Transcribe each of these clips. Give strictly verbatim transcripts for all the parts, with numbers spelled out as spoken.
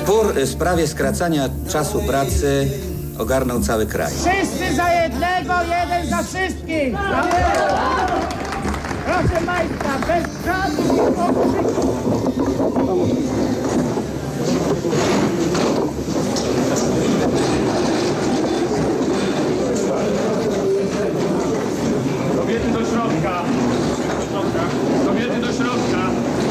Spór w sprawie skracania czasu pracy ogarnął cały kraj. Wszyscy za jednego, jeden za wszystkich! Proszę Państwa, bez żadnych okrzyków! Kobiety do środka! Kobiety do środka!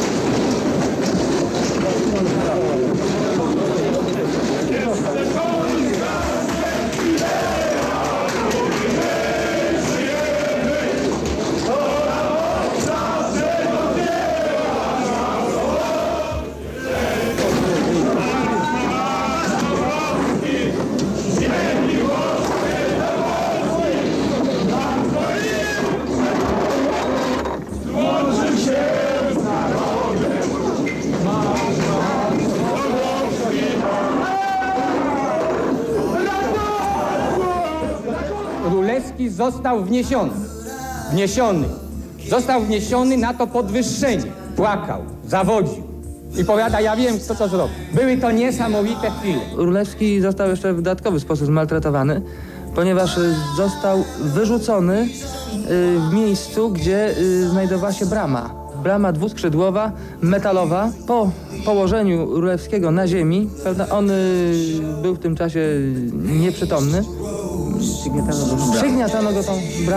Królewski został wniesiony, wniesiony, został wniesiony na to podwyższenie. Płakał, zawodził i powiada, ja wiem, kto to zrobił. Były to niesamowite chwile. Królewski został jeszcze w dodatkowy sposób zmaltretowany, ponieważ został wyrzucony w miejscu, gdzie znajdowała się brama. Brama dwuskrzydłowa, metalowa. Po położeniu Królewskiego na ziemi, prawda, on był w tym czasie nieprzytomny. Przygniatano go tą bramą.